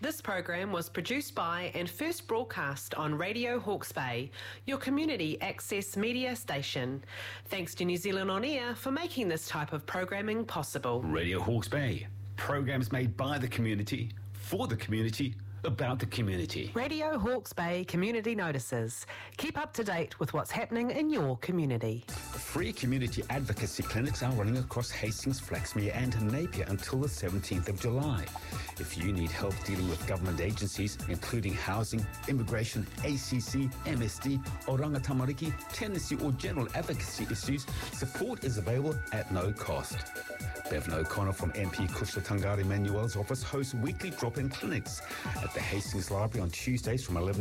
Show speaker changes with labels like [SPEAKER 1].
[SPEAKER 1] This program was produced by and first broadcast on Radio Hawke's Bay, your community access media station. Thanks to New Zealand On Air for making this type of programming possible.
[SPEAKER 2] Radio Hawke's Bay. Programs made by the community, for the community, about the community.
[SPEAKER 1] Radio Hawke's Bay Community Notices. Keep up to date with what's happening in your community.
[SPEAKER 2] Free community advocacy clinics are running across Hastings, Flaxmere and Napier until the 17th of July. If you need help dealing with government agencies, including housing, immigration, ACC, MSD, Oranga Tamariki, tenancy or general advocacy issues, support is available at no cost. Bevan O'Connor from MP Kushla Tangari Manuel's office hosts weekly drop-in clinics at the Hastings Library on Tuesdays from 11